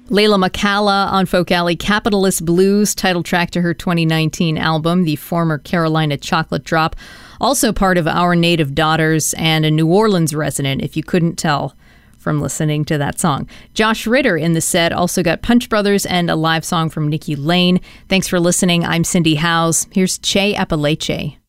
Layla McCalla on Folk Alley, Capitalist Blues, title track to her 2019 album, The Former Carolina Chocolate Drop. Also part of Our Native Daughters and a New Orleans resident, if you couldn't tell from listening to that song. Josh Ritter in the set also got Punch Brothers and a live song from Nikki Lane. Thanks for listening. I'm Cindy Howes. Here's Che Apalache.